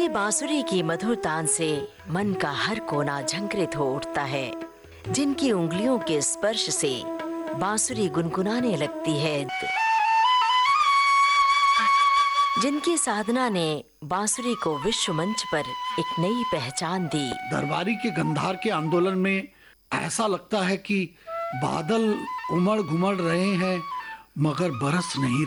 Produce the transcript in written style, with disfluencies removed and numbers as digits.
जिनकी बांसुरी की मधुर तान से मन का हर कोना झंकृत हो उठता है, जिनकी उंगलियों के स्पर्श से बांसुरी गुनगुनाने लगती है, जिनकी साधना ने बांसुरी को विश्व मंच पर एक नई पहचान दी। दरबारी के गंधार के आंदोलन में ऐसा लगता है कि बादल उमड़ घुमड़ रहे हैं मगर बरस नहीं